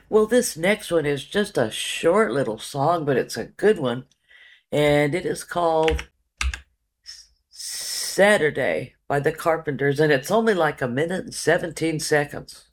Well, this next one is just a short little song, but it's a good one. And it is called Saturday by the Carpenters, and it's only like a minute and 17 seconds.